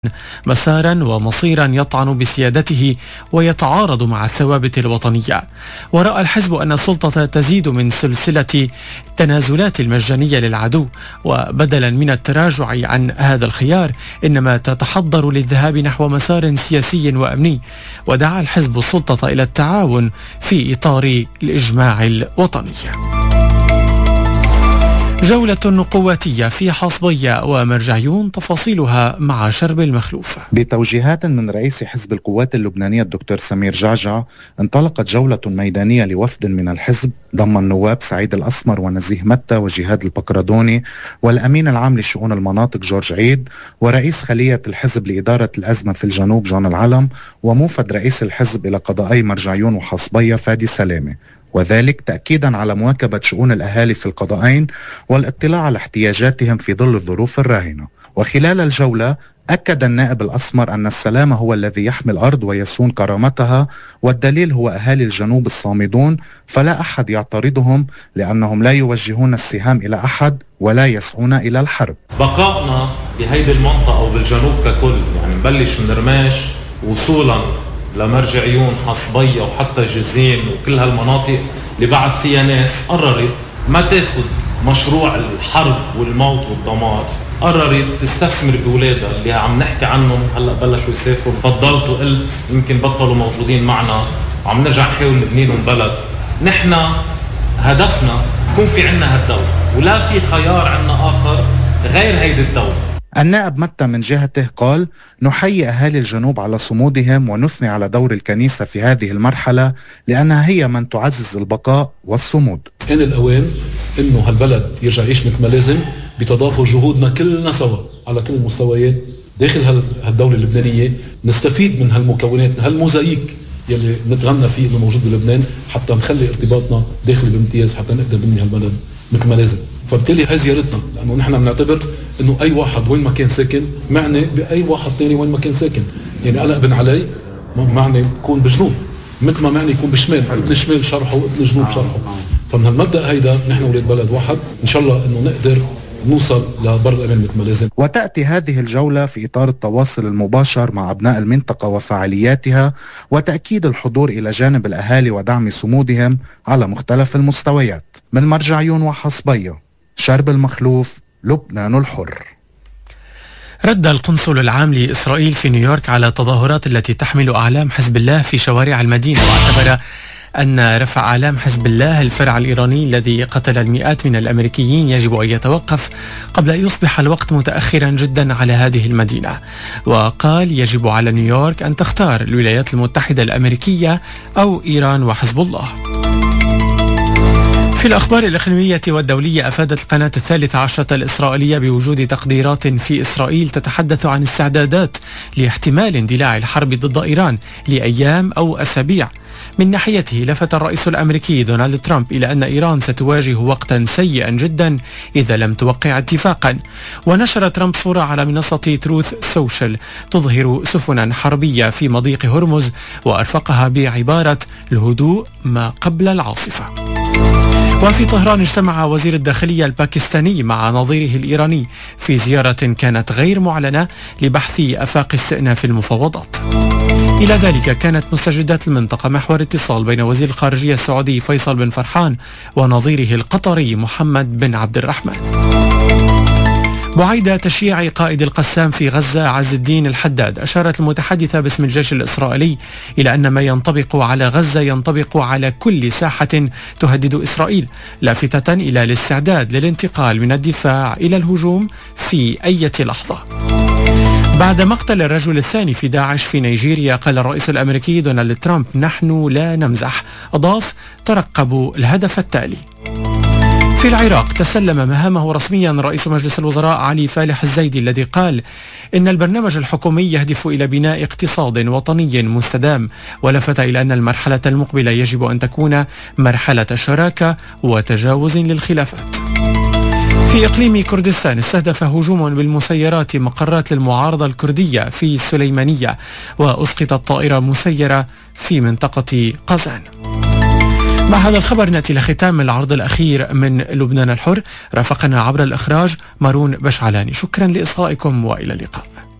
مسارا ومصيرا يطعن بسيادته ويتعارض مع الثوابت الوطنية. ورأى الحزب أن السلطة تزيد من سلسلة التنازلات المجانية للعدو، وبدلا من التراجع عن هذا الخيار إنما تتحضر للذهاب نحو مسار سياسي وأمني. ودعا الحزب السلطة إلى التعاون في إطار الإجماع الوطني. جولة قواتية في حصبية ومرجعيون، تفاصيلها مع شرب المخلوف. بتوجيهات من رئيس حزب القوات اللبنانية الدكتور سمير جعجع، انطلقت جولة ميدانية لوفد من الحزب ضم النواب سعيد الأسمر ونزيه متى وجهاد البقردوني والأمين العام لشؤون المناطق جورج عيد ورئيس خلية الحزب لإدارة الأزمة في الجنوب جون العلم، وموفد رئيس الحزب إلى قضائي مرجعيون وحصبية فادي سلامة، وذلك تأكيدا على مواكبة شؤون الأهالي في القضائين والاطلاع على احتياجاتهم في ظل الظروف الراهنة. وخلال الجولة أكد النائب الأسمر أن السلام هو الذي يحمي الأرض ويصون كرامتها، والدليل هو أهالي الجنوب الصامدون، فلا أحد يعترضهم لأنهم لا يوجهون السهام إلى أحد ولا يسعون إلى الحرب. بقائنا بهيدي المنطقة أو بالجنوب ككل، يعني نبلش من رماش وصولا لمرجعيون حصبية وحتى جزين وكل هالمناطق اللي بعد فيها ناس قررت ما تاخد مشروع الحرب والموت والدمار، قررت تستثمر بولادها اللي عم نحكي عنهم هلأ بلشوا يسافروا. فضلت وقلت يمكن بطلوا موجودين معنا وعم نرجع نحاول نبني لهم بلد. نحن هدفنا يكون في عنا هالدولة ولا في خيار عنا آخر غير هيدي الدولة. النائب متى من جهته قال: نحيي أهالي الجنوب على صمودهم ونثني على دور الكنيسة في هذه المرحلة لأنها هي من تعزز البقاء والصمود. كان الأوان إنه هالبلد يرجع يعيش مثل ما لازم بتضافر جهودنا كلنا سوا على كل المستويات داخل هالدولة اللبنانية، نستفيد من هالمكونات هالموزايك يلي نتغنى فيه إنه موجود بلبنان حتى نخلي ارتباطنا داخل بامتياز حتى نقدر نبني هالبلد مثل ما لازم. فبالتالي هاي زيارتنا، لأنه نحن بنعتبر إنه أي واحد وين ما كان ساكن معني بأي واحد تاني وين ما كان ساكن. يعني قلق بن علي معني يكون بجنوب مثل ما معني يكون بشمال، ابن شمال شرحه وابن الجنوب شرحه. فمن هالمبدأ هيدا نحن ولاد بلد واحد، إن شاء الله إنه نقدر نوصل لبر الأمان مثل ما لازم. وتأتي هذه الجولة في إطار التواصل المباشر مع أبناء المنطقة وفعالياتها وتأكيد الحضور إلى جانب الأهالي ودعم صمودهم على مختلف المستويات. من مرجعيون وحصبية، شرب المخلوف، لبنان الحر. رد القنصل العام لإسرائيل في نيويورك على التظاهرات التي تحمل أعلام حزب الله في شوارع المدينة، واعتبر أن رفع أعلام حزب الله الفرع الإيراني الذي قتل المئات من الأمريكيين يجب أن يتوقف قبل أن يصبح الوقت متأخرا جدا على هذه المدينة. وقال: يجب على نيويورك أن تختار الولايات المتحدة الأمريكية أو إيران وحزب الله. في الأخبار الإقليمية والدولية، أفادت القناة 13 الإسرائيلية بوجود تقديرات في إسرائيل تتحدث عن استعدادات لاحتمال اندلاع الحرب ضد إيران لأيام أو أسابيع. من ناحيته لفت الرئيس الأمريكي دونالد ترامب إلى أن إيران ستواجه وقتا سيئا جدا إذا لم توقع اتفاقا. ونشر ترامب صورة على منصة تروث سوشيال تظهر سفنا حربية في مضيق هرمز وأرفقها بعبارة الهدوء ما قبل العاصفة. وفي طهران اجتمع وزير الداخلية الباكستاني مع نظيره الإيراني في زيارة كانت غير معلنة لبحث آفاق استئناف المفاوضات. إلى ذلك كانت مستجدات المنطقة محور اتصال بين وزير الخارجية السعودي فيصل بن فرحان ونظيره القطري محمد بن عبد الرحمن. بعيد تشييع قائد القسام في غزة عز الدين الحداد، أشارت المتحدثة باسم الجيش الإسرائيلي إلى أن ما ينطبق على غزة ينطبق على كل ساحة تهدد إسرائيل، لافتة إلى الاستعداد للانتقال من الدفاع إلى الهجوم في أي لحظة. بعد مقتل الرجل الثاني في داعش في نيجيريا، قال الرئيس الأمريكي دونالد ترامب: نحن لا نمزح. أضاف: ترقبوا الهدف التالي. في العراق تسلم مهامه رسميا رئيس مجلس الوزراء علي فالح الزيدي، الذي قال إن البرنامج الحكومي يهدف إلى بناء اقتصاد وطني مستدام، ولفت إلى أن المرحلة المقبلة يجب أن تكون مرحلة شراكة وتجاوز للخلافات. في إقليم كردستان استهدف هجوم بالمسيرات مقرات للمعارضة الكردية في السليمانية، وأسقطت طائرة مسيرة في منطقة قزان. مع هذا الخبر نأتي لختام العرض الأخير من لبنان الحر. رافقنا عبر الإخراج مارون بشعلاني. شكرا لإصغائكم وإلى اللقاء.